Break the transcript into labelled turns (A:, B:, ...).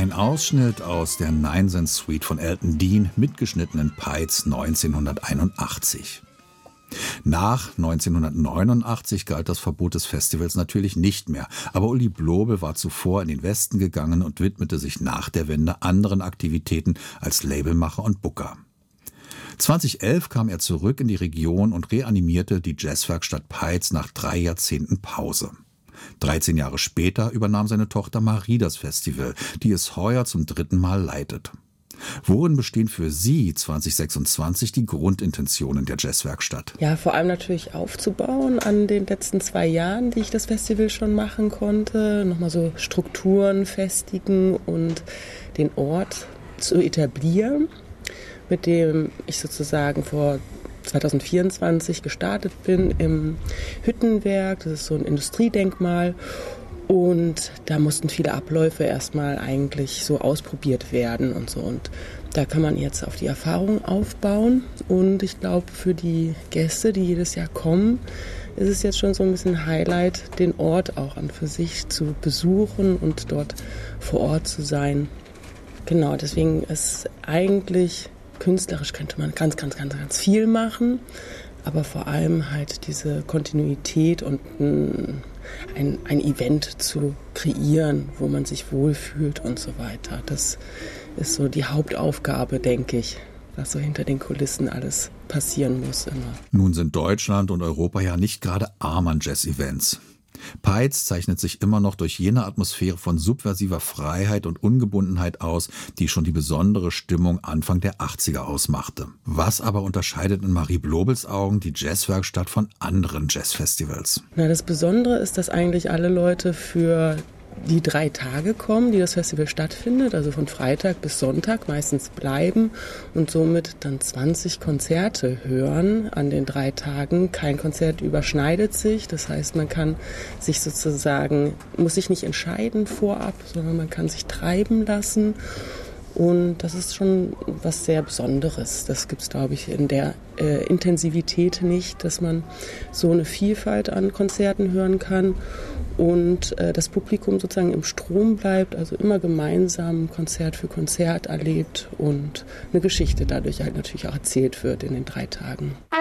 A: Ein Ausschnitt aus der Nine Cent Suite von Elton Dean, mitgeschnitten in Peitz 1981. Nach 1989 galt das Verbot des Festivals natürlich nicht mehr, aber Uli Blobel war zuvor in den Westen gegangen und widmete sich nach der Wende anderen Aktivitäten als Labelmacher und Booker. 2011 kam er zurück in die Region und reanimierte die Jazzwerkstatt Peitz nach 3 Jahrzehnten Pause. 13 Jahre später übernahm seine Tochter Marie das Festival, die es heuer zum 3. Mal leitet. Worin bestehen für Sie 2026 die Grundintentionen der Jazzwerkstatt?
B: Ja, vor allem natürlich aufzubauen an den letzten 2 Jahren, die ich das Festival schon machen konnte. Nochmal so Strukturen festigen und den Ort zu etablieren, mit dem ich sozusagen vor 2024 gestartet bin im Hüttenwerk. Das ist so ein Industriedenkmal. Und da mussten viele Abläufe erstmal eigentlich so ausprobiert werden und so. Und da kann man jetzt auf die Erfahrung aufbauen. Und ich glaube, für die Gäste, die jedes Jahr kommen, ist es jetzt schon so ein bisschen Highlight, den Ort auch an für sich zu besuchen und dort vor Ort zu sein. Genau, deswegen ist eigentlich künstlerisch könnte man ganz viel machen, aber vor allem halt diese Kontinuität und ein Event zu kreieren, wo man sich wohlfühlt und so weiter. Das ist so die Hauptaufgabe, denke ich, was so hinter den Kulissen alles passieren muss immer.
A: Nun sind Deutschland und Europa ja nicht gerade arm an Jazz-Events. Peitz zeichnet sich immer noch durch jene Atmosphäre von subversiver Freiheit und Ungebundenheit aus, die schon die besondere Stimmung Anfang der 80er ausmachte. Was aber unterscheidet in Marie Blobels Augen die Jazzwerkstatt von anderen Jazzfestivals?
B: Na, das Besondere ist, dass eigentlich alle Leute für die 3 Tage kommen, die das Festival stattfindet, also von Freitag bis Sonntag meistens bleiben und somit dann 20 Konzerte hören an den 3 Tagen. Kein Konzert überschneidet sich, das heißt, man kann sich sozusagen, muss sich nicht entscheiden vorab, sondern man kann sich treiben lassen. Und das ist schon was sehr Besonderes. Das gibt es, glaube ich, in der Intensivität nicht, dass man so eine Vielfalt an Konzerten hören kann und das Publikum sozusagen im Strom bleibt, also immer gemeinsam Konzert für Konzert erlebt und eine Geschichte dadurch halt natürlich auch erzählt wird in den 3 Tagen.